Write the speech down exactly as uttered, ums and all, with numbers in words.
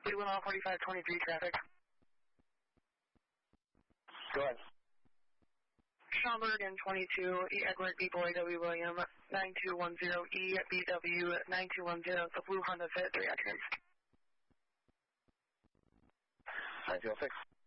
Cleveland on forty-five twenty-three traffic. Go ahead. Schaumburg and twenty-two, E Edward B Boy W William, nine two one zero E B W nine two one zero, the blue Honda Fit, three actions. nine two one six.